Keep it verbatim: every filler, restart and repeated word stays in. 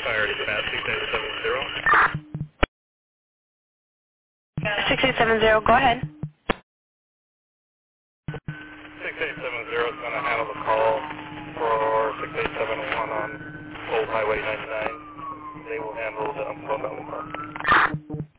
Fire dispatch six eight seven zero. six eight seven zero, go ahead. six eight seven zero is going to handle the call for six eight seven one on Old Highway ninety-nine. They will handle the unflown call.